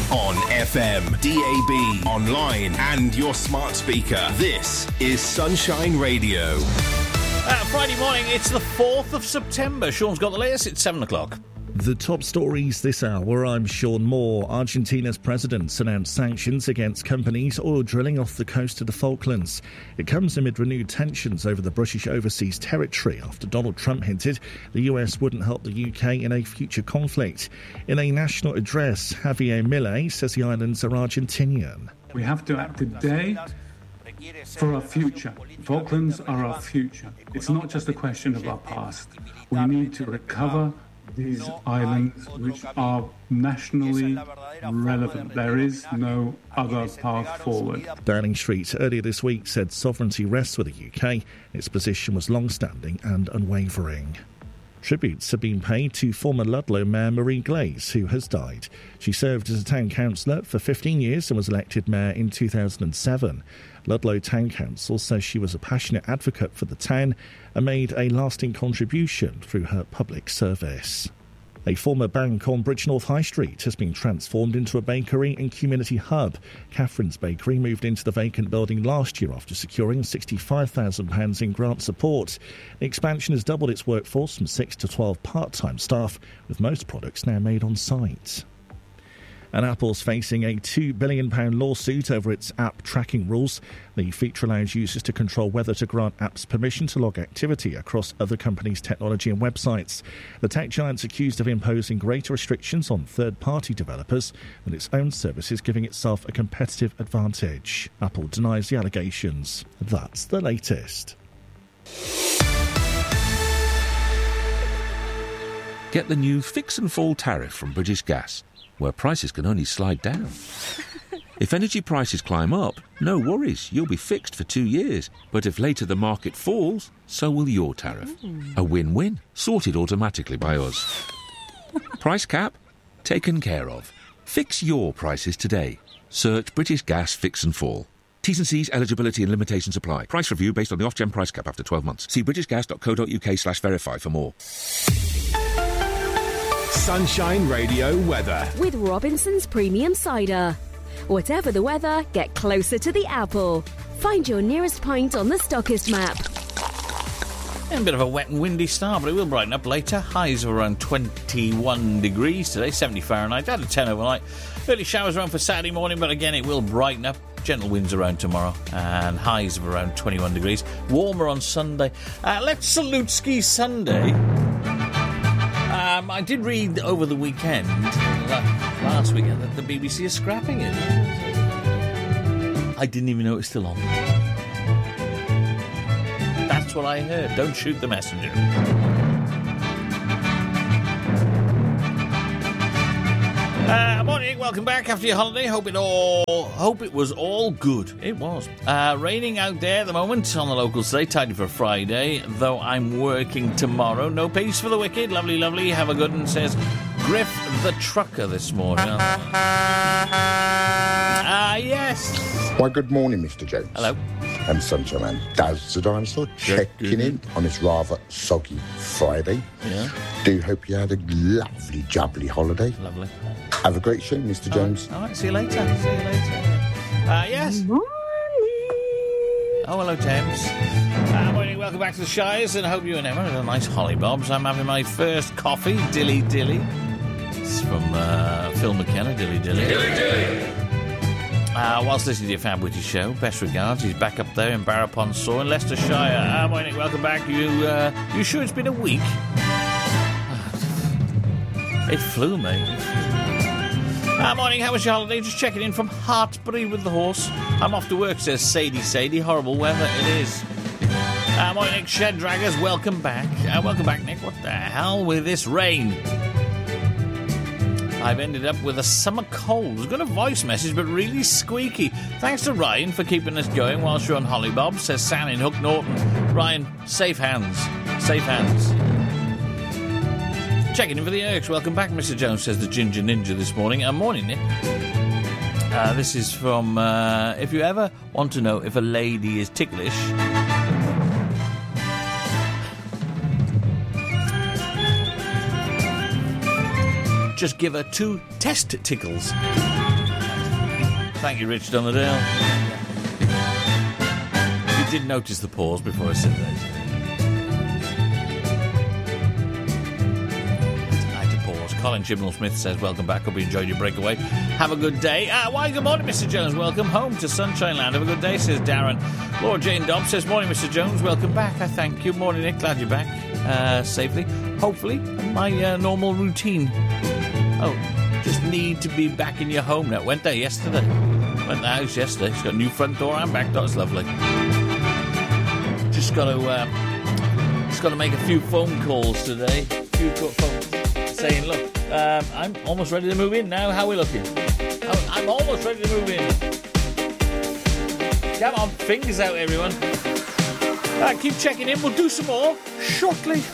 On FM, DAB, online and your smart speaker. This is Sunshine Radio. Friday morning, it's the 4th of September. Sean's got the latest. It's 7 o'clock. The top stories this hour, I'm Sean Moore. Argentina's president announced sanctions against companies oil drilling off the coast of the Falklands. It comes amid renewed tensions over the British overseas territory after Donald Trump hinted the US wouldn't help the UK in a future conflict. In a national address, Javier Milei says the islands are Argentinian. We have to act today for our future. Falklands are our future. It's not just a question of our past. We need to recover these islands which are nationally relevant. There is no other path forward. Downing Street earlier this week said sovereignty rests with the UK. Its position was long-standing and unwavering. Tributes have been paid to former Ludlow Mayor Marie Glaze, who has died. She served as a town councillor for 15 years and was elected mayor in 2007. Ludlow Town Council says she was a passionate advocate for the town and made a lasting contribution through her public service. A former bank on Bridgnorth High Street has been transformed into a bakery and community hub. Catherine's Bakery moved into the vacant building last year after securing £65,000 in grant support. The expansion has doubled its workforce from 6 to 12 part-time staff, with most products now made on site. And Apple's facing a £2 billion lawsuit over its app tracking rules. The feature allows users to control whether to grant apps permission to log activity across other companies' technology and websites. The tech giant's accused of imposing greater restrictions on third-party developers and its own services, giving itself a competitive advantage. Apple denies the allegations. That's the latest. Get the new Fix and Fall tariff from British Gas, where prices can only slide down. If energy prices climb up, no worries, you'll be fixed for 2 years. But if later the market falls, so will your tariff. A win-win, sorted automatically by us. Price cap? Taken care of. Fix your prices today. Search British Gas Fix and Fall. T's and C's, eligibility and limitations apply. Price review based on the off-gen price cap after 12 months. See britishgas.co.uk/verify for more. Sunshine Radio weather. With Robinson's Premium Cider. Whatever the weather, get closer to the apple. Find your nearest pint on the Stockist map. And a bit of a wet and windy start, but it will brighten up later. Highs of around 21 degrees today, 70 Fahrenheit, out of 10 overnight. Early showers around for Saturday morning, but again, it will brighten up. Gentle winds around tomorrow, and highs of around 21 degrees. Warmer on Sunday. Let's salute Ski Sunday. I did read over the weekend, last weekend, that the BBC is scrapping it. I didn't even know it was still on. That's what I heard. Don't shoot the messenger. Morning, welcome back after your holiday. Hope it was all good. It was. Raining out there at the moment on the locals today. Tidy for Friday, though I'm working tomorrow. No peace for the wicked. Lovely, lovely. Have a good one, says Griff the Trucker this morning. Yes. Why, good morning, Mr. Jones. Hello. I'm Sunshine Man Daz the Dinosaur, checking in on this rather soggy Friday. Yeah. Do hope you had a lovely, jubbly holiday. Lovely. Have a great show, Mr. Jones. All right, see you later. Yes. Morning. Oh, hello, Thames. Morning, welcome back to the Shires, and I hope you and Emma had a nice hollybobs. I'm having my first coffee, Dilly Dilly. It's from Phil McKenna, Dilly Dilly. Dilly Dilly. Whilst listening to your Fab Witty show, best regards. He's back up there in Barrow-upon-Soar in Leicestershire. Morning, welcome back. You sure it's been a week? It flew, mate. Morning, how was your holiday? Just checking in from Hartbury with the horse. I'm off to work, says Sadie. Horrible weather it is. Morning, Nick Sheddraggers. Welcome back. Welcome back, Nick. What the hell with this rain? I've ended up with a summer cold. I was going to voice message, but really squeaky. Thanks to Ryan for keeping us going whilst you're on Hollybob, says Sam in Hook Norton. Ryan, safe hands. Safe hands. Checking in for the Erks. Welcome back, Mr. Jones, says the Ginger Ninja this morning. Morning, Nick. This is from, if you ever want to know if a lady is ticklish, just give her 2 test tickles. Thank you, Rich Donnerdale. You did notice the pause before I said that. Colin Chibnall-Smith says, welcome back. Hope you enjoyed your breakaway. Have a good day. Why, good morning, Mr. Jones. Welcome home to Sunshine Land. Have a good day, says Darren. Laura Jane Dobbs says, morning, Mr. Jones. Welcome back. I thank you. Morning, Nick. Glad you're back safely. Hopefully, my normal routine. Oh, just need to be back in your home now. Went there yesterday. Went to the house yesterday. It's got a new front door and back door. It's lovely. Just got to make a few phone calls today. Saying, look, I'm almost ready to move in now. How are we looking? I'm almost ready to move in. Come on, fingers out, everyone. Keep checking in. We'll do some more shortly.